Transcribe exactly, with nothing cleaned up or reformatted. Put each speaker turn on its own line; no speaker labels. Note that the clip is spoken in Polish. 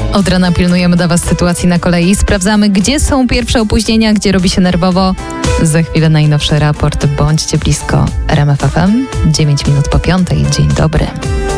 Od rana pilnujemy dla Was sytuacji na kolei. Sprawdzamy, gdzie są pierwsze opóźnienia, gdzie robi się nerwowo. Za chwilę najnowszy raport. Bądźcie blisko. R M F F M, dziewięć minut po piątej. Dzień dobry.